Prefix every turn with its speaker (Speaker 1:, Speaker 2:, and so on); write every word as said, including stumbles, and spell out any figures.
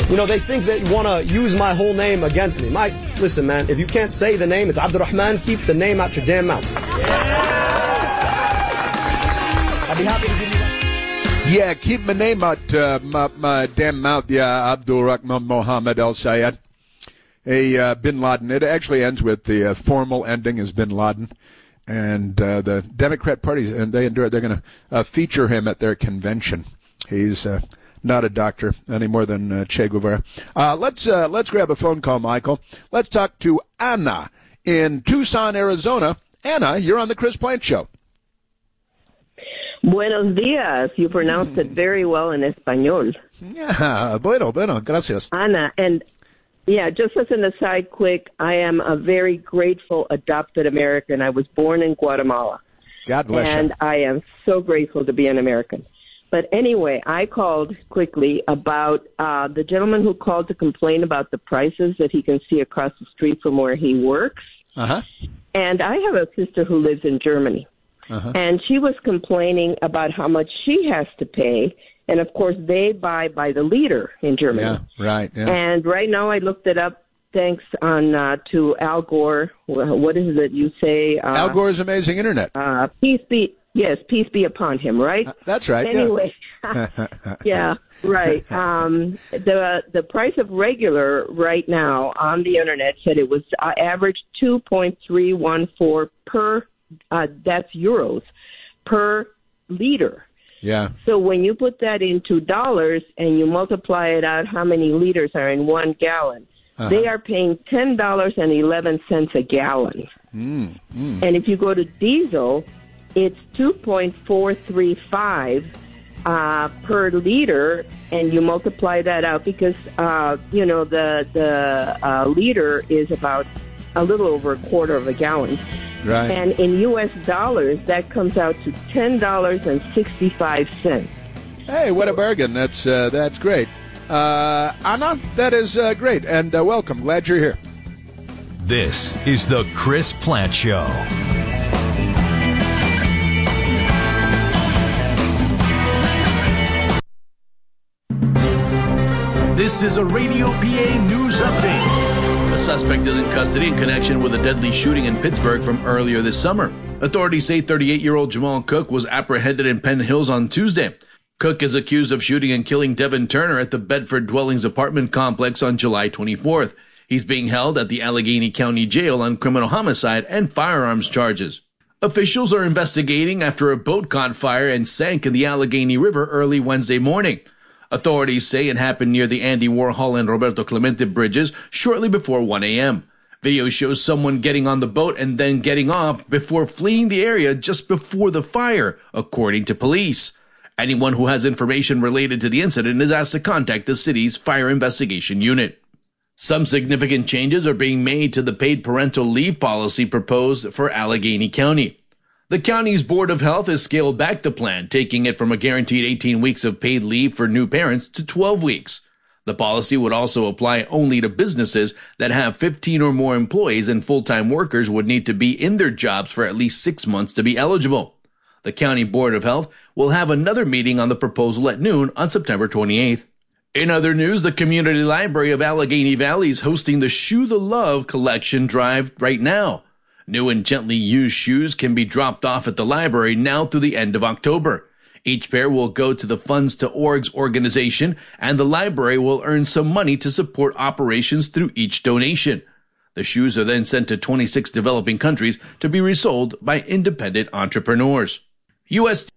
Speaker 1: You know, they think that you want to use my whole name against me. Mike, listen, man, if you can't say the name, it's Abdurrahman, keep the name out your damn mouth. I'd be happy to give you that.
Speaker 2: Yeah, keep my name out uh, my, my damn mouth, yeah, Abdul Rahman Mohammed Al Sayed. A uh, Bin Laden. It actually ends with the uh, formal ending is Bin Laden. And uh, the Democrat Party, and they endure, they're going to uh, feature him at their convention. He's uh, not a doctor any more than uh, Che Guevara. Uh, let's uh, let's grab a phone call, Michael. Let's talk to Anna in Tucson, Arizona. Anna, you're on the Chris Plante Show.
Speaker 3: Buenos días. You pronounced it very well in Espanol.
Speaker 2: Yeah, bueno, bueno, gracias.
Speaker 3: Ana, and yeah, just as an aside quick, I am a very grateful adopted American. I was born in Guatemala.
Speaker 2: God bless
Speaker 3: and
Speaker 2: you.
Speaker 3: And I am so grateful to be an American. But anyway, I called quickly about uh, the gentleman who called to complain about the prices that he can see across the street from where he works.
Speaker 2: Uh-huh.
Speaker 3: And I have a sister who lives in Germany. Uh-huh. And she was complaining about how much she has to pay. And, of course, they buy by the liter in Germany.
Speaker 2: Yeah, right. Yeah.
Speaker 3: And right now I looked it up thanks on uh, to Al Gore. What is it you say? Uh,
Speaker 2: Al Gore's Amazing Internet.
Speaker 3: Uh, peace be, yes, peace be upon him, right?
Speaker 2: Uh, that's right.
Speaker 3: Anyway,
Speaker 2: yeah,
Speaker 3: yeah right. Um, the the price of regular right now on the Internet said it was uh, average two point three one four per, uh, that's euros, per liter.
Speaker 2: Yeah.
Speaker 3: So when you put that into dollars and you multiply it out, how many liters are in one gallon? Uh-huh. They are paying ten dollars and eleven cents a gallon.
Speaker 2: Mm, mm.
Speaker 3: And if you go to diesel, it's two point four three five uh, per liter, and you multiply that out because, uh, you know, the, the uh, liter is about a little over a quarter of a gallon.
Speaker 2: Right.
Speaker 3: And in U S dollars, that comes out to ten dollars and sixty-five cents.
Speaker 2: Hey, what a bargain. That's uh, that's great. Uh, Anna, that is uh, great. And uh, welcome. Glad you're here.
Speaker 4: This is the Chris Plante Show. This is a Radio P A news update.
Speaker 5: A suspect is in custody in connection with a deadly shooting in Pittsburgh from earlier this summer. Authorities say thirty-eight-year-old Jamal Cook was apprehended in Penn Hills on Tuesday. Cook is accused of shooting and killing Devin Turner at the Bedford Dwellings apartment complex on July twenty-fourth. He's being held at the Allegheny County Jail on criminal homicide and firearms charges. Officials are investigating after a boat caught fire and sank in the Allegheny River early Wednesday morning. Authorities say it happened near the Andy Warhol and Roberto Clemente bridges shortly before one a.m. Video shows someone getting on the boat and then getting off before fleeing the area just before the fire, according to police. Anyone who has information related to the incident is asked to contact the city's fire investigation unit. Some significant changes are being made to the paid parental leave policy proposed for Allegheny County. The county's Board of Health has scaled back the plan, taking it from a guaranteed eighteen weeks of paid leave for new parents to twelve weeks. The policy would also apply only to businesses that have fifteen or more employees, and full-time workers would need to be in their jobs for at least six months to be eligible. The County Board of Health will have another meeting on the proposal at noon on September twenty-eighth. In other news, the Community Library of Allegheny Valley is hosting the Shoe the Love collection drive right now. New and gently used shoes can be dropped off at the library now through the end of October. Each pair will go to the Funds to Orgs organization, and the library will earn some money to support operations through each donation. The shoes are then sent to twenty-six developing countries to be resold by independent entrepreneurs. U S